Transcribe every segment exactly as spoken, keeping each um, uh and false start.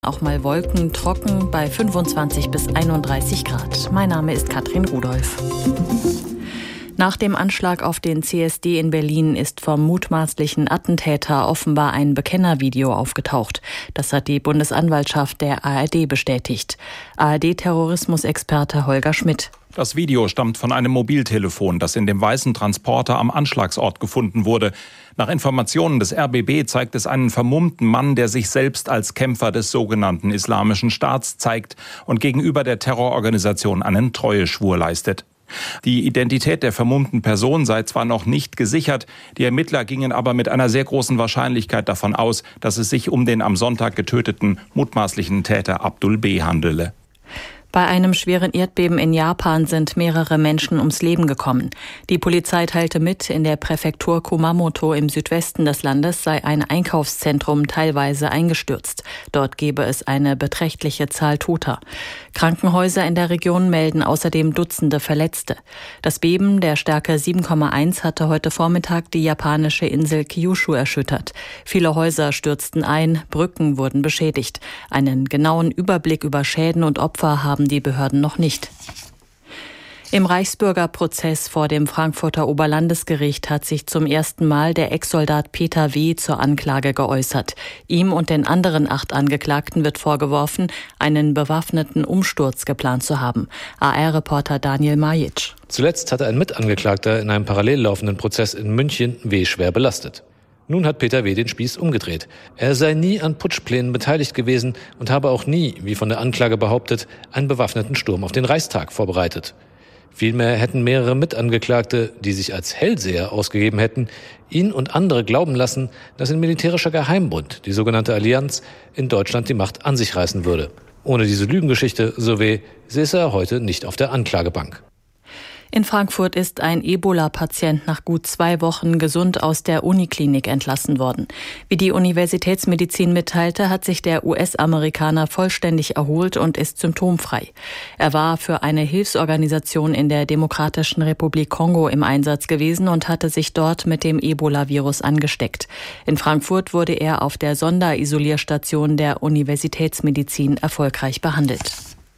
Auch mal Wolken, trocken bei fünfundzwanzig bis einunddreißig Grad. Mein Name ist Katrin Rudolph. Nach dem Anschlag auf den C S D in Berlin ist vom mutmaßlichen Attentäter offenbar ein Bekennervideo aufgetaucht. Das hat die Bundesanwaltschaft der A R D bestätigt. A R D-Terrorismusexperte Holger Schmidt. Das Video stammt von einem Mobiltelefon, das in dem weißen Transporter am Anschlagsort gefunden wurde. Nach Informationen des R B B zeigt es einen vermummten Mann, der sich selbst als Kämpfer des sogenannten Islamischen Staats zeigt und gegenüber der Terrororganisation einen Treueschwur leistet. Die Identität der vermummten Person sei zwar noch nicht gesichert, die Ermittler gingen aber mit einer sehr großen Wahrscheinlichkeit davon aus, dass es sich um den am Sonntag getöteten mutmaßlichen Täter Abdul B. handele. Bei einem schweren Erdbeben in Japan sind mehrere Menschen ums Leben gekommen. Die Polizei teilte mit, in der Präfektur Kumamoto im Südwesten des Landes sei ein Einkaufszentrum teilweise eingestürzt. Dort gebe es eine beträchtliche Zahl Toter. Krankenhäuser in der Region melden außerdem Dutzende Verletzte. Das Beben der Stärke sieben Komma eins hatte heute Vormittag die japanische Insel Kyushu erschüttert. Viele Häuser stürzten ein, Brücken wurden beschädigt. Einen genauen Überblick über Schäden und Opfer haben die Behörden noch nicht. Im Reichsbürgerprozess vor dem Frankfurter Oberlandesgericht hat sich zum ersten Mal der Ex-Soldat Peter W. zur Anklage geäußert. Ihm und den anderen acht Angeklagten wird vorgeworfen, einen bewaffneten Umsturz geplant zu haben. A R-Reporter Daniel Majic. Zuletzt hatte ein Mitangeklagter in einem parallel laufenden Prozess in München W. schwer belastet. Nun hat Peter W. den Spieß umgedreht. Er sei nie an Putschplänen beteiligt gewesen und habe auch nie, wie von der Anklage behauptet, einen bewaffneten Sturm auf den Reichstag vorbereitet. Vielmehr hätten mehrere Mitangeklagte, die sich als Hellseher ausgegeben hätten, ihn und andere glauben lassen, dass ein militärischer Geheimbund, die sogenannte Allianz, in Deutschland die Macht an sich reißen würde. Ohne diese Lügengeschichte, so W., säße er heute nicht auf der Anklagebank. In Frankfurt ist ein Ebola-Patient nach gut zwei Wochen gesund aus der Uniklinik entlassen worden. Wie die Universitätsmedizin mitteilte, hat sich der U S-Amerikaner vollständig erholt und ist symptomfrei. Er war für eine Hilfsorganisation in der Demokratischen Republik Kongo im Einsatz gewesen und hatte sich dort mit dem Ebola-Virus angesteckt. In Frankfurt wurde er auf der Sonderisolierstation der Universitätsmedizin erfolgreich behandelt.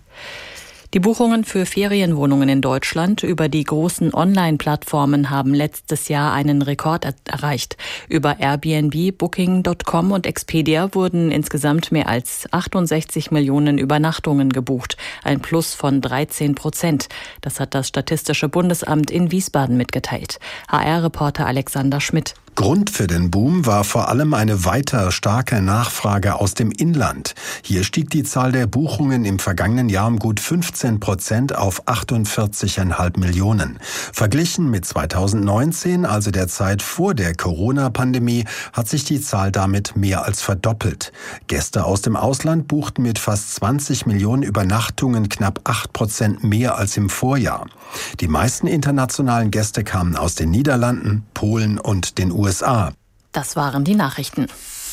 Die Buchungen für Ferienwohnungen in Deutschland über die großen Online-Plattformen haben letztes Jahr einen Rekord erreicht. Über Airbnb, Booking Punkt com und Expedia wurden insgesamt mehr als achtundsechzig Millionen Übernachtungen gebucht, ein Plus von dreizehn Prozent. Das hat das Statistische Bundesamt in Wiesbaden mitgeteilt. H R-Reporter Alexander Schmidt. Grund für den Boom war vor allem eine weiter starke Nachfrage aus dem Inland. Hier stieg die Zahl der Buchungen im vergangenen Jahr um gut fünfzehn Prozent auf achtundvierzig Komma fünf Millionen. Verglichen mit zweitausendneunzehn, also der Zeit vor der Corona-Pandemie, hat sich die Zahl damit mehr als verdoppelt. Gäste aus dem Ausland buchten mit fast zwanzig Millionen Übernachtungen knapp acht Prozent mehr als im Vorjahr. Die meisten internationalen Gäste kamen aus den Niederlanden, Polen und den U S A. Das waren die Nachrichten.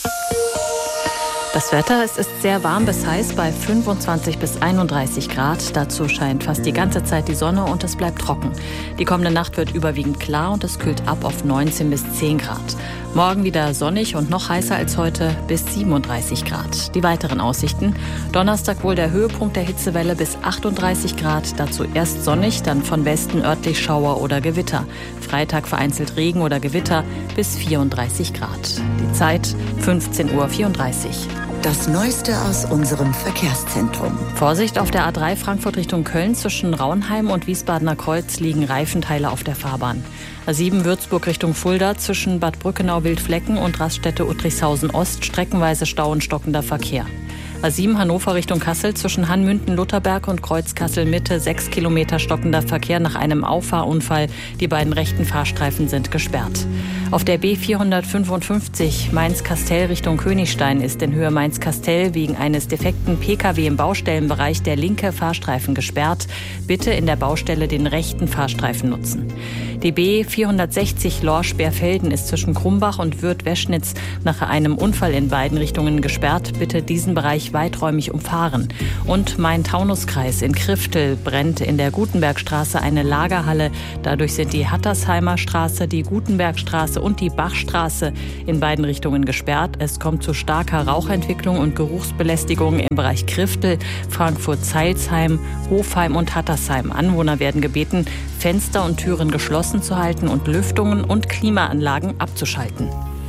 Das Wetter, es ist sehr warm bis heiß bei fünfundzwanzig bis einunddreißig Grad. Dazu scheint fast die ganze Zeit die Sonne und es bleibt trocken. Die kommende Nacht wird überwiegend klar und es kühlt ab auf neunzehn bis zehn Grad. Morgen wieder sonnig und noch heißer als heute bis siebenunddreißig Grad. Die weiteren Aussichten: Donnerstag wohl der Höhepunkt der Hitzewelle bis achtunddreißig Grad. Dazu erst sonnig, dann von Westen örtlich Schauer oder Gewitter. Freitag vereinzelt Regen oder Gewitter bis vierunddreißig Grad. Die Zeit fünfzehn Uhr vierunddreißig. Das Neueste aus unserem Verkehrszentrum. Vorsicht auf der A drei Frankfurt Richtung Köln. Zwischen Raunheim und Wiesbadener Kreuz liegen Reifenteile auf der Fahrbahn. A sieben Würzburg Richtung Fulda. Zwischen Bad Brückenau-Wildflecken und Raststätte Uttrichshausen Ost streckenweise Stau und stockender Verkehr. A sieben Hannover Richtung Kassel. Zwischen Hanmünden-Lutherberg und Kreuz Kassel-Mitte sechs Kilometer stockender Verkehr nach einem Auffahrunfall. Die beiden rechten Fahrstreifen sind gesperrt. Auf der B vierhundertfünfundfünfzig Mainz-Kastell Richtung Königstein ist in Höhe Mainz-Kastell wegen eines defekten P K W im Baustellenbereich der linke Fahrstreifen gesperrt. Bitte in der Baustelle den rechten Fahrstreifen nutzen. Die B vierhundertsechzig Lorsch-Berfelden ist zwischen Krumbach und Würth-Weschnitz nach einem Unfall in beiden Richtungen gesperrt. Bitte diesen Bereich sich weiträumig umfahren. Und Main-Taunus-Kreis in Kriftel brennt in der Gutenbergstraße eine Lagerhalle. Dadurch sind die Hattersheimer Straße, die Gutenbergstraße und die Bachstraße in beiden Richtungen gesperrt. Es kommt zu starker Rauchentwicklung und Geruchsbelästigung im Bereich Kriftel, Frankfurt-Zeilsheim, Hofheim und Hattersheim. Anwohner werden gebeten, Fenster und Türen geschlossen zu halten und Lüftungen und Klimaanlagen abzuschalten.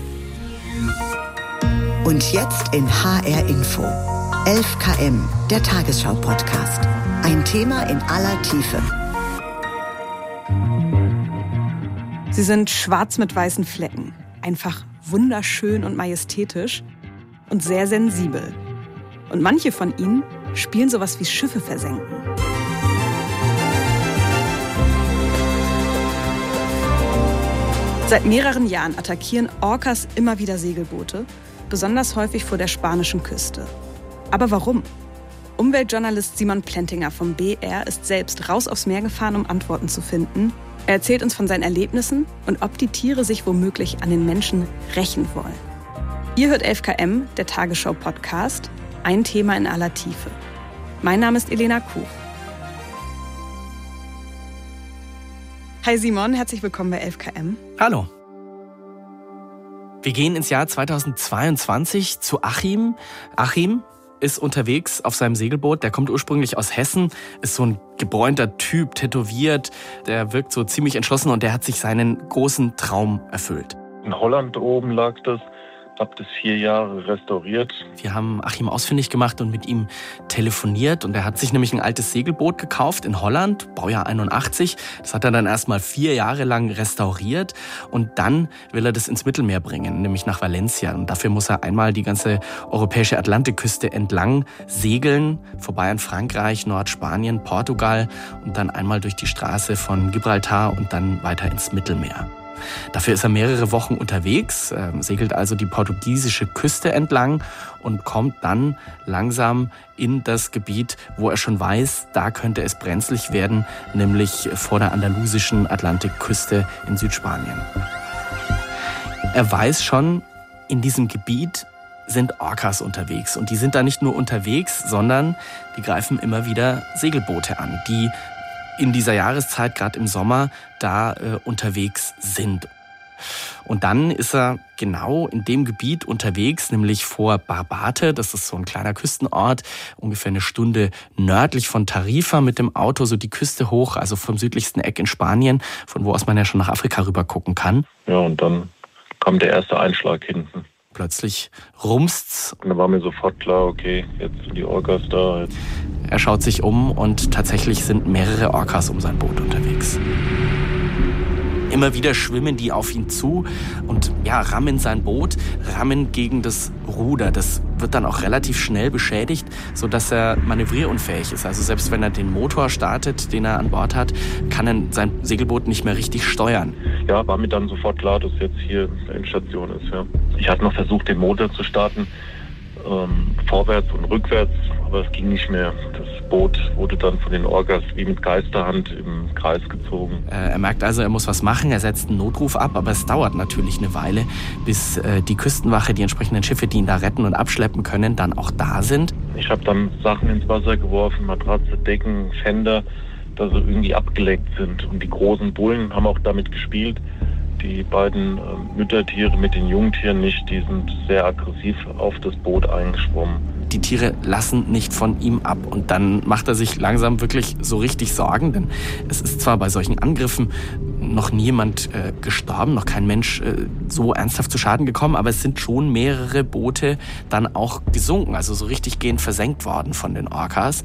Und jetzt in H R Info. elf Kilometer, der Tagesschau-Podcast. Ein Thema in aller Tiefe. Sie sind schwarz mit weißen Flecken. Einfach wunderschön und majestätisch und sehr sensibel. Und manche von ihnen spielen sowas wie Schiffe versenken. Seit mehreren Jahren attackieren Orcas immer wieder Segelboote, besonders häufig vor der spanischen Küste. Aber warum? Umweltjournalist Simon Plentinger vom B R ist selbst raus aufs Meer gefahren, um Antworten zu finden. Er erzählt uns von seinen Erlebnissen und ob die Tiere sich womöglich an den Menschen rächen wollen. Ihr hört elf Kilometer, der Tagesschau-Podcast, ein Thema in aller Tiefe. Mein Name ist Elena Kuch. Hi Simon, herzlich willkommen bei elf Kilometer. Hallo. Wir gehen ins Jahr zweitausendzweiundzwanzig zu Achim. Achim ist unterwegs auf seinem Segelboot. Der kommt ursprünglich aus Hessen, ist so ein gebräunter Typ, tätowiert. Der wirkt so ziemlich entschlossen und der hat sich seinen großen Traum erfüllt. In Holland oben lag das. Hab das vier Jahre restauriert. Wir haben Achim ausfindig gemacht und mit ihm telefoniert. Und er hat sich nämlich ein altes Segelboot gekauft in Holland, Baujahr einundachtzig. Das hat er dann erstmal vier Jahre lang restauriert. Und dann will er das ins Mittelmeer bringen, nämlich nach Valencia. Und dafür muss er einmal die ganze europäische Atlantikküste entlang segeln, vorbei an Frankreich, Nordspanien, Portugal und dann einmal durch die Straße von Gibraltar und dann weiter ins Mittelmeer. Dafür ist er mehrere Wochen unterwegs, segelt also die portugiesische Küste entlang und kommt dann langsam in das Gebiet, wo er schon weiß, da könnte es brenzlig werden, nämlich vor der andalusischen Atlantikküste in Südspanien. Er weiß schon, in diesem Gebiet sind Orcas unterwegs. Und die sind da nicht nur unterwegs, sondern die greifen immer wieder Segelboote an, die in dieser Jahreszeit, gerade im Sommer, da äh, unterwegs sind. Und dann ist er genau in dem Gebiet unterwegs, nämlich vor Barbate. Das ist so ein kleiner Küstenort, ungefähr eine Stunde nördlich von Tarifa mit dem Auto, so die Küste hoch, also vom südlichsten Eck in Spanien, von wo aus man ja schon nach Afrika rüber gucken kann. Ja, und dann kam der erste Einschlag hinten. Plötzlich rumst's. Und da war mir sofort klar, okay, jetzt sind die Orcas da. Jetzt. Er schaut sich um und tatsächlich sind mehrere Orcas um sein Boot unterwegs. Immer wieder schwimmen die auf ihn zu und ja, rammen sein Boot, rammen gegen das Ruder. Das wird dann auch relativ schnell beschädigt, sodass er manövrierunfähig ist. Also selbst wenn er den Motor startet, den er an Bord hat, kann er sein Segelboot nicht mehr richtig steuern. Ja, war mir dann sofort klar, dass jetzt hier Endstation ist. Ja. Ich hatte noch versucht, den Motor zu starten, ähm, vorwärts und rückwärts, aber es ging nicht mehr. Das Boot wurde dann von den Orcas wie mit Geisterhand im Kreis gezogen. Er merkt also, er muss was machen, er setzt einen Notruf ab, aber es dauert natürlich eine Weile, bis äh, die Küstenwache, die entsprechenden Schiffe, die ihn da retten und abschleppen können, dann auch da sind. Ich habe dann Sachen ins Wasser geworfen, Matratze, Decken, Fender, dass sie irgendwie abgeleckt sind. Und die großen Bullen haben auch damit gespielt. Die beiden äh, Müttertiere mit den Jungtieren nicht, die sind sehr aggressiv auf das Boot eingeschwommen. Die Tiere lassen nicht von ihm ab und dann macht er sich langsam wirklich so richtig Sorgen, denn es ist zwar bei solchen Angriffen noch nie jemand äh, gestorben, noch kein Mensch äh, so ernsthaft zu Schaden gekommen, aber es sind schon mehrere Boote dann auch gesunken, also so richtig gehend versenkt worden von den Orcas.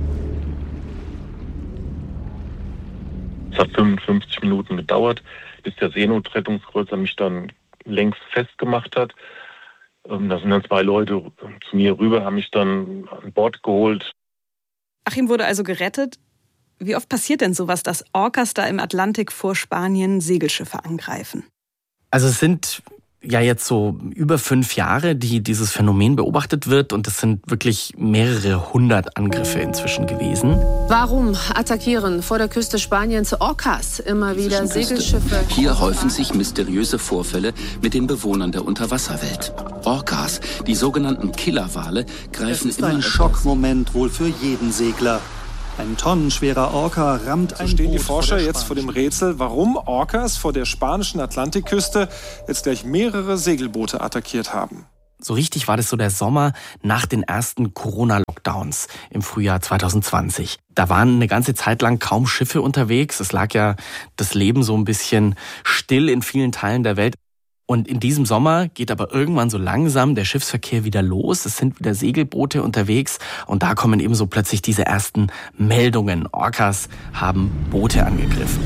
Es hat fünfundfünfzig Minuten gedauert, bis der Seenotrettungskreuzer mich dann längst festgemacht hat. Da sind dann zwei Leute zu mir rüber, haben mich dann an Bord geholt. Achim wurde also gerettet. Wie oft passiert denn sowas, dass Orcas da im Atlantik vor Spanien Segelschiffe angreifen? Also es sind ja jetzt so über fünf Jahre, die dieses Phänomen beobachtet wird, und es sind wirklich mehrere hundert Angriffe inzwischen gewesen. Warum attackieren vor der Küste Spaniens Orcas immer wieder Segelschiffe? Hier häufen sich mysteriöse Vorfälle mit den Bewohnern der Unterwasserwelt. Orcas, die sogenannten Killerwale, greifen immer... Ein Schockmoment wohl für jeden Segler. Ein tonnenschwerer Orca rammt ein So stehen die Boot Forscher vor jetzt vor dem Rätsel, warum Orcas vor der spanischen Atlantikküste jetzt gleich mehrere Segelboote attackiert haben. So richtig war das so der Sommer nach den ersten Corona-Lockdowns im Frühjahr zwanzig zwanzig. Da waren eine ganze Zeit lang kaum Schiffe unterwegs. Es lag ja das Leben so ein bisschen still in vielen Teilen der Welt. Und in diesem Sommer geht aber irgendwann so langsam der Schiffsverkehr wieder los. Es sind wieder Segelboote unterwegs und da kommen eben so plötzlich diese ersten Meldungen. Orcas haben Boote angegriffen.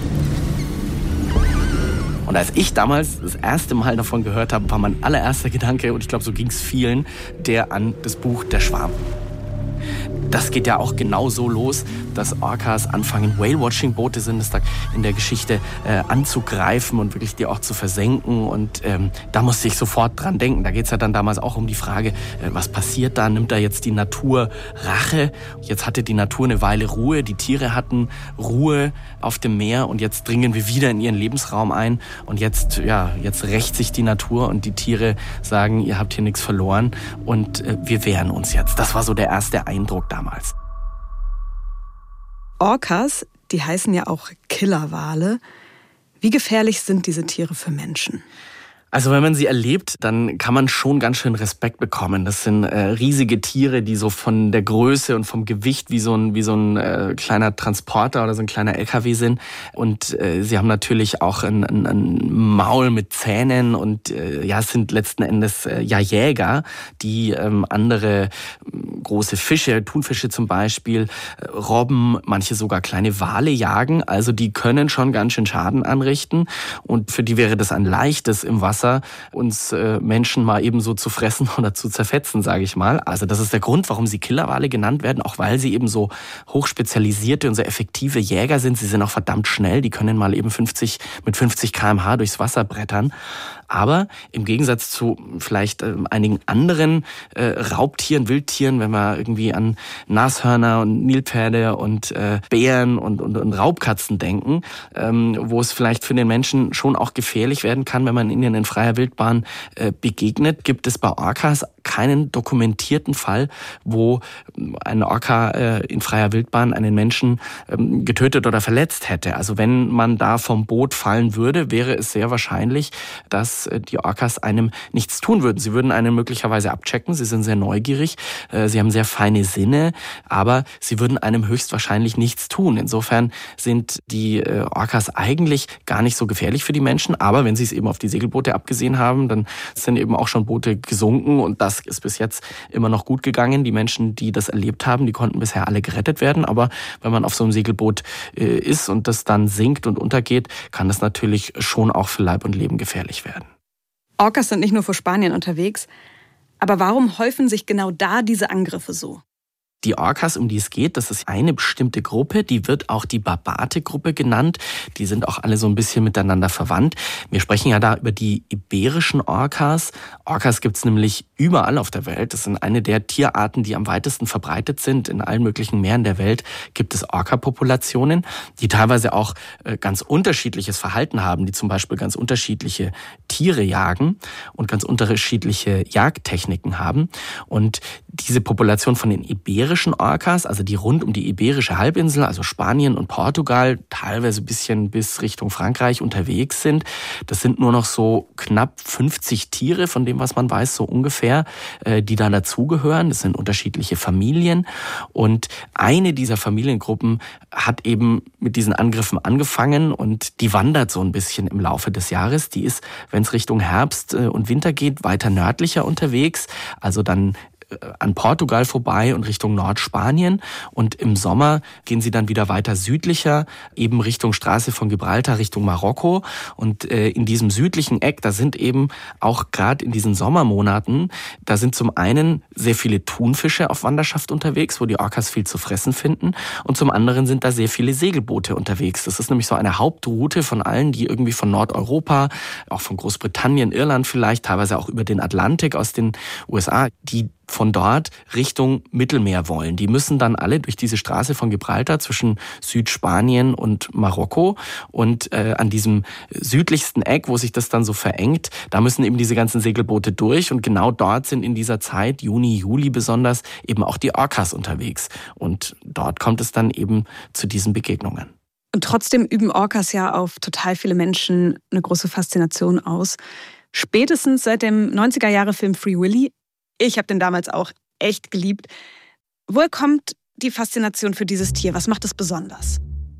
Und als ich damals das erste Mal davon gehört habe, war mein allererster Gedanke, und ich glaube, so ging es vielen, der an das Buch Der Schwarm. Das geht ja auch genau so los, dass Orcas anfangen, Whale-Watching-Boote sind es da in der Geschichte äh, anzugreifen und wirklich die auch zu versenken. Und ähm, da musste ich sofort dran denken. Da geht es ja dann damals auch um die Frage, äh, was passiert da? Nimmt da jetzt die Natur Rache? Jetzt hatte die Natur eine Weile Ruhe, die Tiere hatten Ruhe auf dem Meer und jetzt dringen wir wieder in ihren Lebensraum ein. Und jetzt, ja, jetzt rächt sich die Natur und die Tiere sagen, ihr habt hier nichts verloren und äh, wir wehren uns jetzt. Das war so der erste Eindruck damals. Orcas, die heißen ja auch Killerwale. Wie gefährlich sind diese Tiere für Menschen? Also wenn man sie erlebt, dann kann man schon ganz schön Respekt bekommen. Das sind äh, riesige Tiere, die so von der Größe und vom Gewicht wie so ein, wie so ein äh, kleiner Transporter oder so ein kleiner L K W sind. Und äh, sie haben natürlich auch ein, ein, ein Maul mit Zähnen und äh, ja, es sind letzten Endes äh, ja Jäger, die ähm, andere äh, große Fische, Thunfische zum Beispiel, äh, Robben, manche sogar kleine Wale jagen. Also die können schon ganz schön Schaden anrichten. Und für die wäre das ein leichtes im Wasser, uns äh, Menschen mal eben so zu fressen oder zu zerfetzen, sage ich mal. Also das ist der Grund, warum sie Killerwale genannt werden, auch weil sie eben so hochspezialisierte und so effektive Jäger sind. Sie sind auch verdammt schnell, die können mal eben fünfzig mit fünfzig Kilometer pro Stunde durchs Wasser brettern. Aber im Gegensatz zu vielleicht äh, einigen anderen äh, Raubtieren, Wildtieren, wenn wir irgendwie an Nashörner und Nilpferde und äh, Bären und, und, und Raubkatzen denken, ähm, wo es vielleicht für den Menschen schon auch gefährlich werden kann, wenn man ihnen in freier Wildbahn äh, begegnet, gibt es bei Orcas keinen dokumentierten Fall, wo ein Orca äh, in freier Wildbahn einen Menschen ähm, getötet oder verletzt hätte. Also wenn man da vom Boot fallen würde, wäre es sehr wahrscheinlich, dass die Orcas einem nichts tun würden. Sie würden einen möglicherweise abchecken, sie sind sehr neugierig, sie haben sehr feine Sinne, aber sie würden einem höchstwahrscheinlich nichts tun. Insofern sind die Orcas eigentlich gar nicht so gefährlich für die Menschen, aber wenn sie es eben auf die Segelboote abgesehen haben, dann sind eben auch schon Boote gesunken und das ist bis jetzt immer noch gut gegangen. Die Menschen, die das erlebt haben, die konnten bisher alle gerettet werden, aber wenn man auf so einem Segelboot ist und das dann sinkt und untergeht, kann das natürlich schon auch für Leib und Leben gefährlich werden. Orcas sind nicht nur vor Spanien unterwegs, aber warum häufen sich genau da diese Angriffe so? Die Orcas, um die es geht, das ist eine bestimmte Gruppe, die wird auch die Barbate-Gruppe genannt. Die sind auch alle so ein bisschen miteinander verwandt. Wir sprechen ja da über die iberischen Orcas. Orcas gibt es nämlich überall auf der Welt. Das sind eine der Tierarten, die am weitesten verbreitet sind. In allen möglichen Meeren der Welt gibt es Orca-Populationen, die teilweise auch ganz unterschiedliches Verhalten haben, die zum Beispiel ganz unterschiedliche Tiere jagen und ganz unterschiedliche Jagdtechniken haben. Und diese Population von den iberischen Orcas, also die rund um die Iberische Halbinsel, also Spanien und Portugal, teilweise ein bisschen bis Richtung Frankreich unterwegs sind. Das sind nur noch so knapp fünfzig Tiere, von dem, was man weiß, so ungefähr, die da dazugehören. Das sind unterschiedliche Familien. Und eine dieser Familiengruppen hat eben mit diesen Angriffen angefangen und die wandert so ein bisschen im Laufe des Jahres. Die ist, wenn es Richtung Herbst und Winter geht, weiter nördlicher unterwegs. Also dann an Portugal vorbei und Richtung Nordspanien. Und im Sommer gehen sie dann wieder weiter südlicher, eben Richtung Straße von Gibraltar, Richtung Marokko. Und äh, in diesem südlichen Eck, da sind eben auch gerade in diesen Sommermonaten, da sind zum einen sehr viele Thunfische auf Wanderschaft unterwegs, wo die Orcas viel zu fressen finden. Und zum anderen sind da sehr viele Segelboote unterwegs. Das ist nämlich so eine Hauptroute von allen, die irgendwie von Nordeuropa, auch von Großbritannien, Irland vielleicht, teilweise auch über den Atlantik aus den U S A, die von dort Richtung Mittelmeer wollen. Die müssen dann alle durch diese Straße von Gibraltar zwischen Südspanien und Marokko. Und äh, an diesem südlichsten Eck, wo sich das dann so verengt, da müssen eben diese ganzen Segelboote durch. Und genau dort sind in dieser Zeit, Juni, Juli besonders, eben auch die Orcas unterwegs. Und dort kommt es dann eben zu diesen Begegnungen. Und trotzdem üben Orcas ja auf total viele Menschen eine große Faszination aus. Spätestens seit dem neunziger-Jahre-Film Free Willy, ich habe den damals auch echt geliebt. Woher kommt die Faszination für dieses Tier? Was macht es besonders?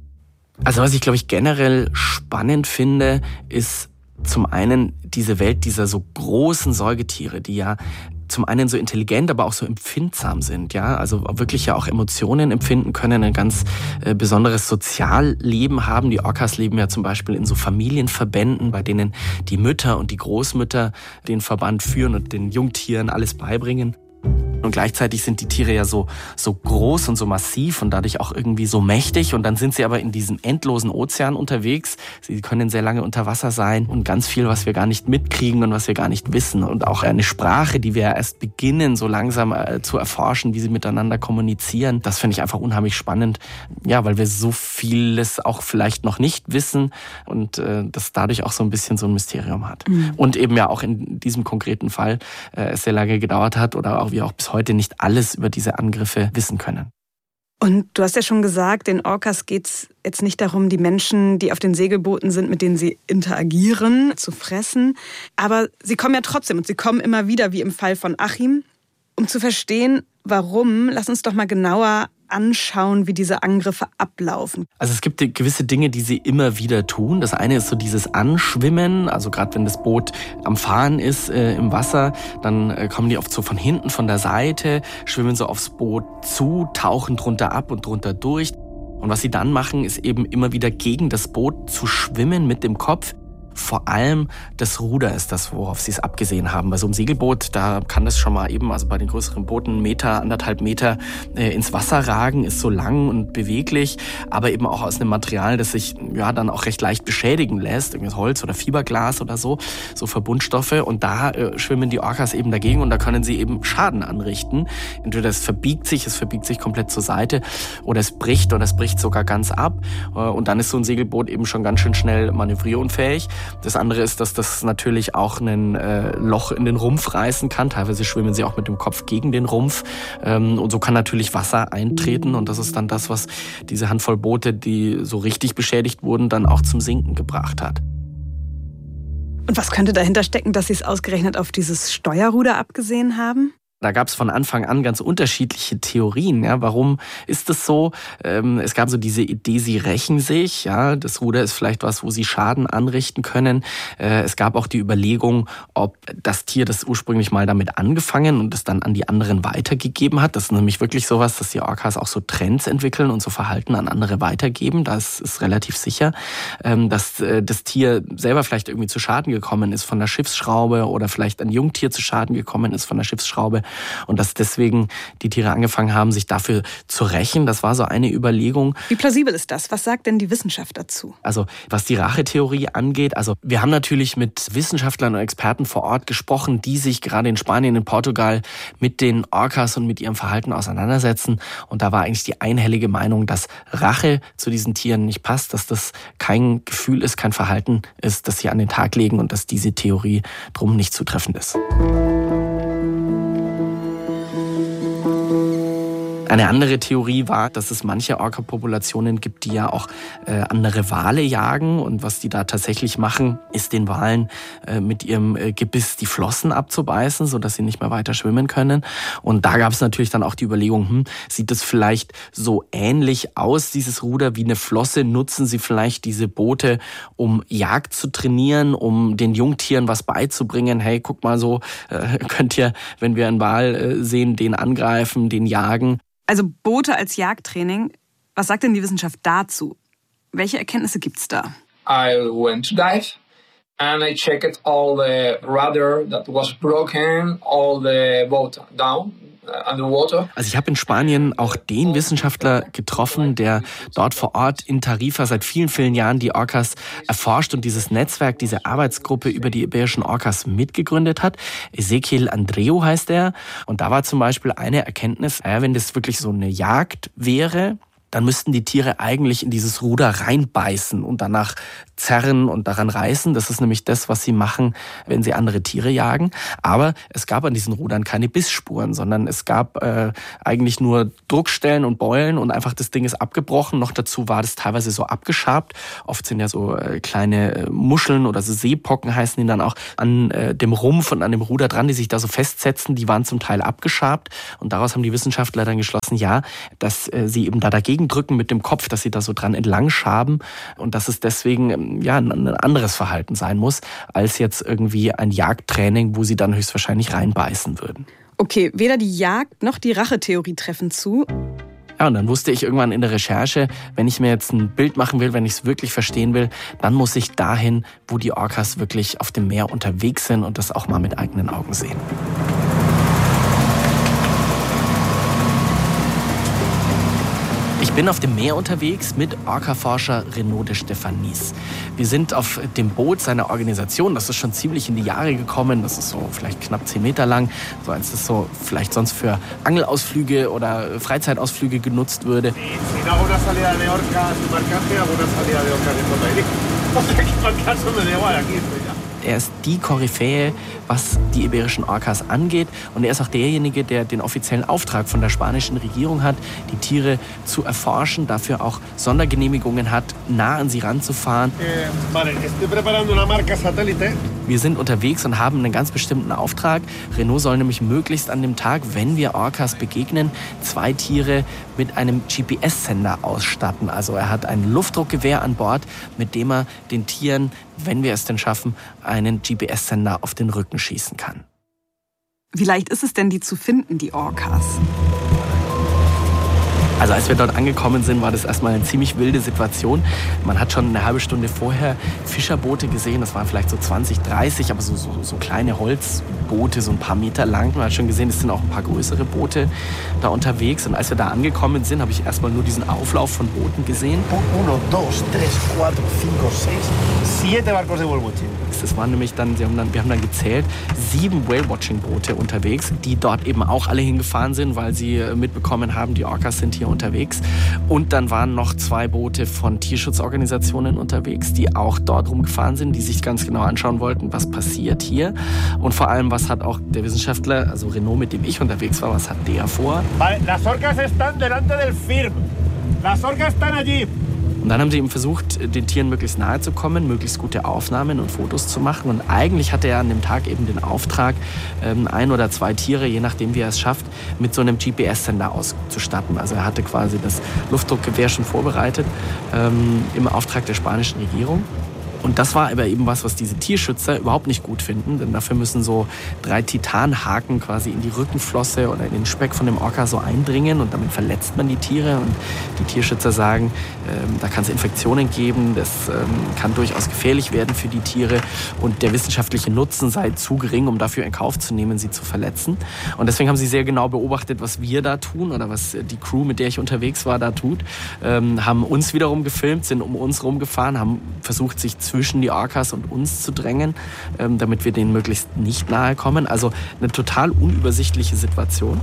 Also was ich, glaube ich, generell spannend finde, ist zum einen diese Welt dieser so großen Säugetiere, die ja zum einen so intelligent, aber auch so empfindsam sind, ja, also wirklich ja auch Emotionen empfinden können, ein ganz äh, besonderes Sozialleben haben. Die Orcas leben ja zum Beispiel in so Familienverbänden, bei denen die Mütter und die Großmütter den Verband führen und den Jungtieren alles beibringen. Und gleichzeitig sind die Tiere ja so, so groß und so massiv und dadurch auch irgendwie so mächtig. Und dann sind sie aber in diesem endlosen Ozean unterwegs. Sie können sehr lange unter Wasser sein und ganz viel, was wir gar nicht mitkriegen und was wir gar nicht wissen. Und auch eine Sprache, die wir erst beginnen, so langsam äh, zu erforschen, wie sie miteinander kommunizieren. Das finde ich einfach unheimlich spannend. Ja, weil wir so vieles auch vielleicht noch nicht wissen und äh, das dadurch auch so ein bisschen so ein Mysterium hat. Mhm. Und eben ja auch in diesem konkreten Fall äh, es sehr lange gedauert hat oder auch wir auch bis heute nicht alles über diese Angriffe wissen können. Und du hast ja schon gesagt, den Orcas geht es jetzt nicht darum, die Menschen, die auf den Segelbooten sind, mit denen sie interagieren, zu fressen. Aber sie kommen ja trotzdem und sie kommen immer wieder, wie im Fall von Achim. Um zu verstehen, warum, lass uns doch mal genauer anschauen, wie diese Angriffe ablaufen. Also es gibt gewisse Dinge, die sie immer wieder tun. Das eine ist so dieses Anschwimmen, also gerade wenn das Boot am Fahren ist äh, im Wasser, dann äh, kommen die oft so von hinten, von der Seite, schwimmen so aufs Boot zu, tauchen drunter ab und drunter durch. Und was sie dann machen, ist eben immer wieder gegen das Boot zu schwimmen mit dem Kopf. Vor allem das Ruder ist das, worauf sie es abgesehen haben. Bei so einem Segelboot, da kann das schon mal eben, also bei den größeren Booten, Meter, anderthalb Meter äh, ins Wasser ragen, ist so lang und beweglich, aber eben auch aus einem Material, das sich ja dann auch recht leicht beschädigen lässt, irgendwas Holz oder Fiberglas oder so, so Verbundstoffe. Und da äh, schwimmen die Orcas eben dagegen und da können sie eben Schaden anrichten. Entweder es verbiegt sich, es verbiegt sich komplett zur Seite oder es bricht oder es bricht sogar ganz ab. Äh, und dann ist so ein Segelboot eben schon ganz schön schnell manövrierunfähig. Das andere ist, dass das natürlich auch ein äh, Loch in den Rumpf reißen kann. Teilweise schwimmen sie auch mit dem Kopf gegen den Rumpf. Ähm, und so kann natürlich Wasser eintreten. Und das ist dann das, was diese Handvoll Boote, die so richtig beschädigt wurden, dann auch zum Sinken gebracht hat. Und was könnte dahinter stecken, dass sie es ausgerechnet auf dieses Steuerruder abgesehen haben? Da gab es von Anfang an ganz unterschiedliche Theorien. Ja, warum ist das so? Ähm, es gab so diese Idee, sie rächen sich. Ja, das Ruder ist vielleicht was, wo sie Schaden anrichten können. Äh, es gab auch die Überlegung, ob das Tier das ursprünglich mal damit angefangen und es dann an die anderen weitergegeben hat. Das ist nämlich wirklich sowas, dass die Orcas auch so Trends entwickeln und so Verhalten an andere weitergeben. Das ist relativ sicher, ähm, dass äh, das Tier selber vielleicht irgendwie zu Schaden gekommen ist von der Schiffsschraube oder vielleicht ein Jungtier zu Schaden gekommen ist von der Schiffsschraube. Und dass deswegen die Tiere angefangen haben, sich dafür zu rächen. Das war so eine Überlegung. Wie plausibel ist das? Was sagt denn die Wissenschaft dazu? Also was die Rachetheorie angeht, also wir haben natürlich mit Wissenschaftlern und Experten vor Ort gesprochen, die sich gerade in Spanien, in Portugal mit den Orcas und mit ihrem Verhalten auseinandersetzen. Und da war eigentlich die einhellige Meinung, dass Rache zu diesen Tieren nicht passt, dass das kein Gefühl ist, kein Verhalten ist, das sie an den Tag legen und dass diese Theorie drum nicht zutreffend ist. Eine andere Theorie war, dass es manche Orca-Populationen gibt, die ja auch äh, andere Wale jagen. Und was die da tatsächlich machen, ist den Walen äh, mit ihrem äh, Gebiss die Flossen abzubeißen, sodass sie nicht mehr weiter schwimmen können. Und da gab es natürlich dann auch die Überlegung, hm, sieht es vielleicht so ähnlich aus, dieses Ruder, wie eine Flosse? Nutzen sie vielleicht diese Boote, um Jagd zu trainieren, um den Jungtieren was beizubringen? Hey, guck mal so, äh, könnt ihr, wenn wir einen Wal äh, sehen, den angreifen, den jagen. Also Boote als Jagdtraining, was sagt denn die Wissenschaft dazu? Welche Erkenntnisse gibt's da? I went to dive and I checked all the rudder that was broken, all the boat down. Also ich habe in Spanien auch den Wissenschaftler getroffen, der dort vor Ort in Tarifa seit vielen, vielen Jahren die Orcas erforscht und dieses Netzwerk, diese Arbeitsgruppe über die iberischen Orcas mitgegründet hat. Ezequiel Andreu heißt er. Und da war zum Beispiel eine Erkenntnis, ja, wenn das wirklich so eine Jagd wäre, dann müssten die Tiere eigentlich in dieses Ruder reinbeißen und danach zerren und daran reißen. Das ist nämlich das, was sie machen, wenn sie andere Tiere jagen. Aber es gab an diesen Rudern keine Bissspuren, sondern es gab äh, eigentlich nur Druckstellen und Beulen und einfach das Ding ist abgebrochen. Noch dazu war das teilweise so abgeschabt. Oft sind ja so äh, kleine äh, Muscheln oder so Seepocken heißen die dann auch an äh, dem Rumpf und an dem Ruder dran, die sich da so festsetzen. Die waren zum Teil abgeschabt und daraus haben die Wissenschaftler dann geschlossen, ja, dass äh, sie eben da dagegen drücken mit dem Kopf, dass sie da so dran entlang schaben und dass es deswegen ja ein anderes Verhalten sein muss, als jetzt irgendwie ein Jagdtraining, wo sie dann höchstwahrscheinlich reinbeißen würden. Okay, weder die Jagd noch die Rachetheorie treffen zu. Ja, und dann wusste ich irgendwann in der Recherche, wenn ich mir jetzt ein Bild machen will, wenn ich es wirklich verstehen will, dann muss ich dahin, wo die Orcas wirklich auf dem Meer unterwegs sind und das auch mal mit eigenen Augen sehen. Ich bin auf dem Meer unterwegs mit Orca-Forscher Renaud de Stephanis. Wir sind auf dem Boot seiner Organisation, das ist schon ziemlich in die Jahre gekommen, das ist so vielleicht knapp zehn Meter lang, so als das so vielleicht sonst für Angelausflüge oder Freizeitausflüge genutzt würde. Er ist die Koryphäe, was die iberischen Orcas angeht. Und er ist auch derjenige, der den offiziellen Auftrag von der spanischen Regierung hat, die Tiere zu erforschen, dafür auch Sondergenehmigungen hat, nah an sie ranzufahren. Wir sind unterwegs und haben einen ganz bestimmten Auftrag. Renaud soll nämlich möglichst an dem Tag, wenn wir Orcas begegnen, zwei Tiere mit einem G P S-Sender ausstatten. Also er hat ein Luftdruckgewehr an Bord, mit dem er den Tieren, wenn wir es denn schaffen, einen G P S-Sender auf den Rücken schießen kann. Wie leicht ist es denn, die zu finden, die Orcas? Also als wir dort angekommen sind, war das erstmal eine ziemlich wilde Situation. Man hat schon eine halbe Stunde vorher Fischerboote gesehen, das waren vielleicht so zwanzig, dreißig, aber so, so, so kleine Holzboote, so ein paar Meter lang. Man hat schon gesehen, es sind auch ein paar größere Boote da unterwegs. Und als wir da angekommen sind, habe ich erstmal nur diesen Auflauf von Booten gesehen. Uno, dos, tres, cuatro, cinco, seis, siete barcos de Whale-Watching. Das waren nämlich dann, wir haben dann, wir haben dann gezählt, sieben Whale-Watching-Boote unterwegs, die dort eben auch alle hingefahren sind, weil sie mitbekommen haben, die Orcas sind hier unterwegs. Und dann waren noch zwei Boote von Tierschutzorganisationen unterwegs, die auch dort rumgefahren sind, die sich ganz genau anschauen wollten, was passiert hier. Und vor allem, was hat auch der Wissenschaftler, also Renaud, mit dem ich unterwegs war, was hat der vor? Las Orcas están delante del Firm. Las Orcas están allí. Und dann haben sie eben versucht, den Tieren möglichst nahe zu kommen, möglichst gute Aufnahmen und Fotos zu machen. Und eigentlich hatte er an dem Tag eben den Auftrag, ein oder zwei Tiere, je nachdem wie er es schafft, mit so einem G P S-Sender auszustatten. Also er hatte quasi das Luftdruckgewehr schon vorbereitet ähm, im Auftrag der spanischen Regierung. Und das war aber eben was, was diese Tierschützer überhaupt nicht gut finden, denn dafür müssen so drei Titanhaken quasi in die Rückenflosse oder in den Speck von dem Orca so eindringen und damit verletzt man die Tiere. Und die Tierschützer sagen, ähm, da kann es Infektionen geben, das ähm, kann durchaus gefährlich werden für die Tiere und der wissenschaftliche Nutzen sei zu gering, um dafür in Kauf zu nehmen, sie zu verletzen. Und deswegen haben sie sehr genau beobachtet, was wir da tun oder was die Crew, mit der ich unterwegs war, da tut. Ähm, haben uns wiederum gefilmt, sind um uns rumgefahren, haben versucht, sich zu zwischen die Orcas und uns zu drängen, ähm, damit wir denen möglichst nicht nahe kommen. Also eine total unübersichtliche Situation.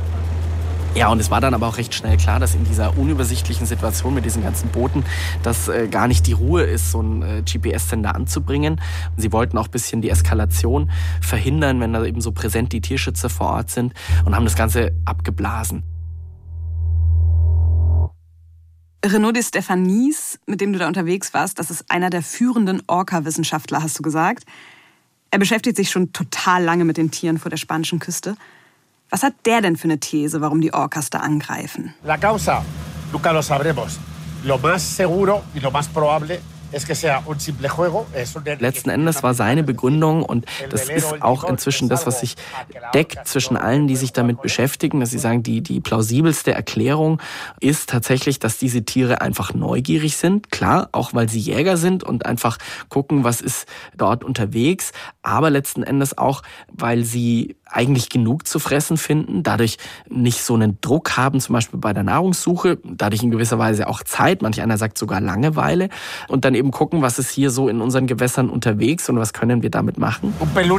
Ja, und es war dann aber auch recht schnell klar, dass in dieser unübersichtlichen Situation mit diesen ganzen Booten, dass äh, gar nicht die Ruhe ist, so einen äh, G P S-Sender anzubringen. Und sie wollten auch ein bisschen die Eskalation verhindern, wenn da eben so präsent die Tierschützer vor Ort sind und haben das Ganze abgeblasen. Renaud de Stephanis, mit dem du da unterwegs warst, das ist einer der führenden Orca-Wissenschaftler, hast du gesagt. Er beschäftigt sich schon total lange mit den Tieren vor der spanischen Küste. Was hat der denn für eine These, warum die Orcas da angreifen? La causa, nunca lo sabremos. Lo más seguro y lo más probable Letzten Endes war seine Begründung, und das ist auch inzwischen das, was sich deckt zwischen allen, die sich damit beschäftigen, dass sie sagen, die, die plausibelste Erklärung ist tatsächlich, dass diese Tiere einfach neugierig sind. Klar, auch weil sie Jäger sind und einfach gucken, was ist dort unterwegs, aber letzten Endes auch, weil sie eigentlich genug zu fressen finden, dadurch nicht so einen Druck haben, zum Beispiel bei der Nahrungssuche, dadurch in gewisser Weise auch Zeit, manch einer sagt sogar Langeweile, und dann eben gucken, was ist hier so in unseren Gewässern unterwegs und was können wir damit machen.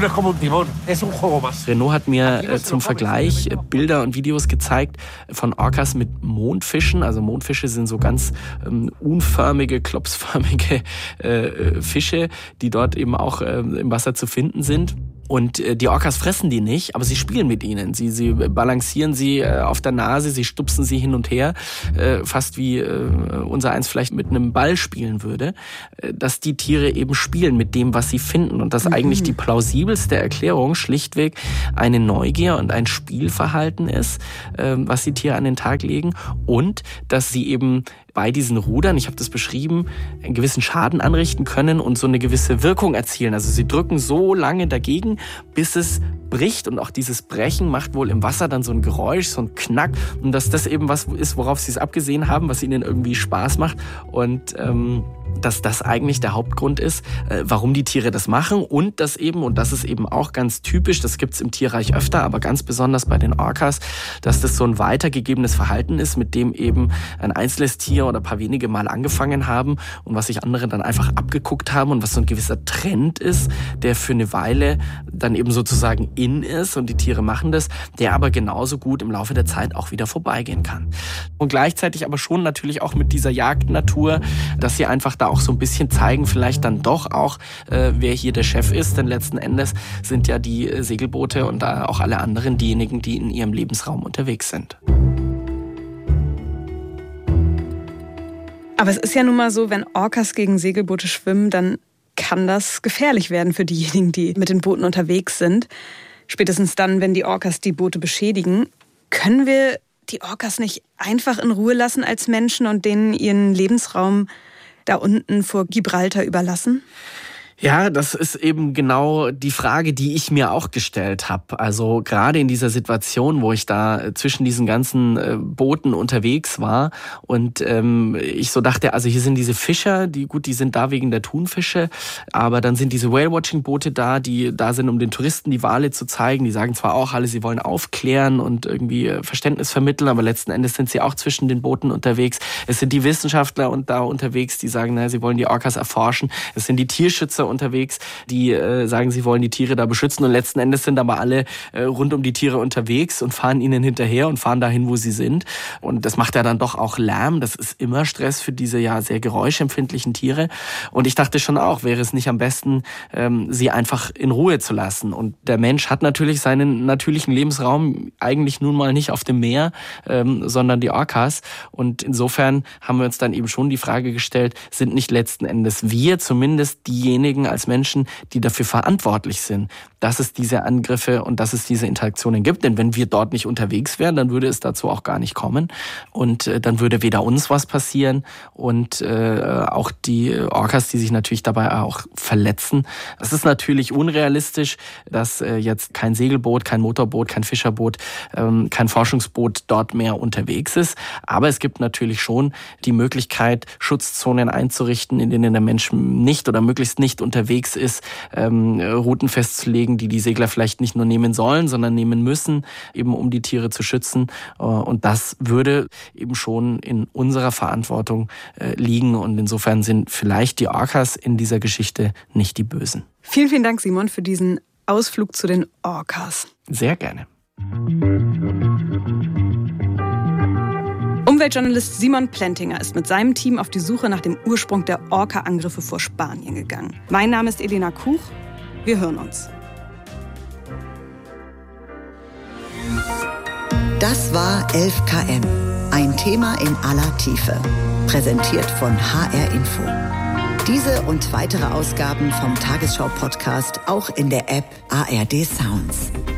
Renaud hat mir äh, zum Vergleich äh, Bilder und Videos gezeigt von Orcas mit Mondfischen. Also Mondfische sind so ganz ähm, unförmige, klopsförmige äh, Fische, die dort eben auch äh, im Wasser zu finden sind. Und äh, die Orcas fressen die nicht, aber sie spielen mit ihnen. Sie, sie balancieren sie äh, auf der Nase, sie stupsen sie hin und her, äh, fast wie äh, unser eins vielleicht mit einem Ball spielen würde. Äh, dass die Tiere eben spielen mit dem, was sie finden. Und das mhm. eigentlich die plausibelste Erklärung schlichtweg eine Neugier und ein Spielverhalten ist, äh, was die Tiere an den Tag legen. Und dass sie eben bei diesen Rudern, ich habe das beschrieben, einen gewissen Schaden anrichten können und so eine gewisse Wirkung erzielen. Also sie drücken so lange dagegen, bis es bricht, und auch dieses Brechen macht wohl im Wasser dann so ein Geräusch, so ein Knack, und dass das eben was ist, worauf sie es abgesehen haben, was ihnen irgendwie Spaß macht, und ähm, dass das eigentlich der Hauptgrund ist, äh, warum die Tiere das machen, und das eben, und das ist eben auch ganz typisch, das gibt's im Tierreich öfter, aber ganz besonders bei den Orcas, dass das so ein weitergegebenes Verhalten ist, mit dem eben ein einzelnes Tier oder ein paar wenige Mal angefangen haben und was sich andere dann einfach abgeguckt haben und was so ein gewisser Trend ist, der für eine Weile dann eben sozusagen in ist und die Tiere machen das, der aber genauso gut im Laufe der Zeit auch wieder vorbeigehen kann. Und gleichzeitig aber schon natürlich auch mit dieser Jagdnatur, dass sie einfach da auch so ein bisschen zeigen, vielleicht dann doch auch, äh, wer hier der Chef ist, denn letzten Endes sind ja die äh, Segelboote und äh, auch alle anderen diejenigen, die in ihrem Lebensraum unterwegs sind. Aber es ist ja nun mal so, wenn Orcas gegen Segelboote schwimmen, dann kann das gefährlich werden für diejenigen, die mit den Booten unterwegs sind. Spätestens dann, wenn die Orcas die Boote beschädigen. Können wir die Orcas nicht einfach in Ruhe lassen als Menschen und denen ihren Lebensraum da unten vor Gibraltar überlassen? Ja, das ist eben genau die Frage, die ich mir auch gestellt habe. Also gerade in dieser Situation, wo ich da zwischen diesen ganzen äh, Booten unterwegs war und ähm, ich so dachte, also hier sind diese Fischer, die gut, die sind da wegen der Thunfische, aber dann sind diese Whale-Watching-Boote da, die da sind, um den Touristen die Wale zu zeigen. Die sagen zwar auch alle, sie wollen aufklären und irgendwie äh, Verständnis vermitteln, aber letzten Endes sind sie auch zwischen den Booten unterwegs. Es sind die Wissenschaftler und da unterwegs, die sagen, na, sie wollen die Orcas erforschen. Es sind die Tierschützer unterwegs, die äh, sagen, sie wollen die Tiere da beschützen, und letzten Endes sind aber alle äh, rund um die Tiere unterwegs und fahren ihnen hinterher und fahren dahin, wo sie sind. Und das macht ja dann doch auch Lärm. Das ist immer Stress für diese ja sehr geräuschempfindlichen Tiere. Und ich dachte schon auch, wäre es nicht am besten, ähm, sie einfach in Ruhe zu lassen. Und der Mensch hat natürlich seinen natürlichen Lebensraum eigentlich nun mal nicht auf dem Meer, ähm, sondern die Orcas. Und insofern haben wir uns dann eben schon die Frage gestellt, sind nicht letzten Endes wir zumindest diejenigen als Menschen, die dafür verantwortlich sind, dass es diese Angriffe und dass es diese Interaktionen gibt. Denn wenn wir dort nicht unterwegs wären, dann würde es dazu auch gar nicht kommen. Und äh, dann würde weder uns was passieren und äh, auch die Orcas, die sich natürlich dabei auch verletzen. Es ist natürlich unrealistisch, dass äh, jetzt kein Segelboot, kein Motorboot, kein Fischerboot, ähm, kein Forschungsboot dort mehr unterwegs ist. Aber es gibt natürlich schon die Möglichkeit, Schutzzonen einzurichten, in denen der Mensch nicht oder möglichst nicht unterwegs ist, ähm, Routen festzulegen, die die Segler vielleicht nicht nur nehmen sollen, sondern nehmen müssen, eben um die Tiere zu schützen. Und das würde eben schon in unserer Verantwortung äh, liegen. Und insofern sind vielleicht die Orcas in dieser Geschichte nicht die Bösen. Vielen, vielen Dank, Simon, für diesen Ausflug zu den Orcas. Sehr gerne. Umweltjournalist Simon Plentinger ist mit seinem Team auf die Suche nach dem Ursprung der Orca-Angriffe vor Spanien gegangen. Mein Name ist Elena Kuch. Wir hören uns. Das war elf Kilometer, Ein Thema in aller Tiefe. Präsentiert von H R Info. Diese und weitere Ausgaben vom Tagesschau-Podcast auch in der App A R D Sounds.